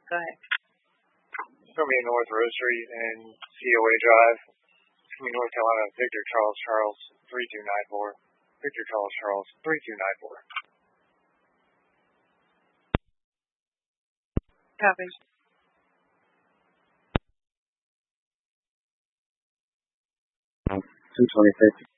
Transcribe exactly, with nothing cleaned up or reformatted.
Go ahead. It's going to be North Rose Street and C O A Drive. It's going to be North Carolina, Victor Charles Charles, three two nine four. Victor Charles Charles, three two nine four. Copy. two twenty-six.